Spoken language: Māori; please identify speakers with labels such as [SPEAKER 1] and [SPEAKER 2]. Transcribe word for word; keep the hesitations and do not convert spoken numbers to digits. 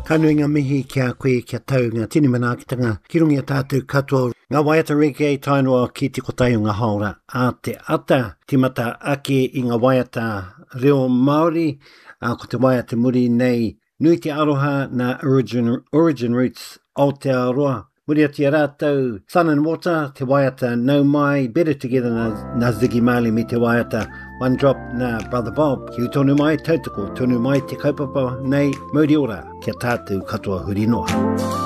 [SPEAKER 1] Kanuinga mihi kia koe kia tau ngā tini manaakitanga ki rungi a tātou katoa. Ngā waiata reke e tainoa ki te kotai o ngā haora a te ata timata ake i ngā waiata reo Māori a ko te waiata muri nei nui te aroha na origin, origin roots Aotearoa. Muri ati a rātou Sun and Water, te waiata Nau Mai, Better Together na, na Ziggy Marley me te waiata One Drop na Brother Bob. Ki tonu mai tautoko, tonu mai te kaupapa nei Mauri ora kia tātou katoa huri noa.